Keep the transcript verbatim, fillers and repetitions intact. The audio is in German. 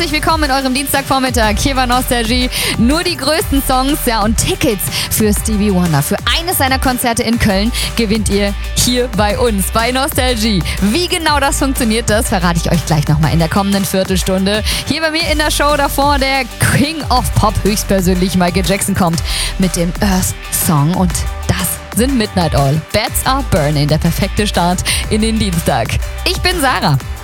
Herzlich willkommen in eurem Dienstagvormittag. Hier war Nostalgie. Nur die größten Songs, ja, und Tickets für Stevie Wonder. Für eines seiner Konzerte in Köln gewinnt ihr hier bei uns, bei Nostalgie. Wie genau das funktioniert, das verrate ich euch gleich nochmal in der kommenden Viertelstunde. Hier bei mir in der Show davor der King of Pop, höchstpersönlich Michael Jackson, kommt mit dem Earth Song und das sind Midnight Oil. Bats are burning, der perfekte Start in den Dienstag. Ich bin Sarah.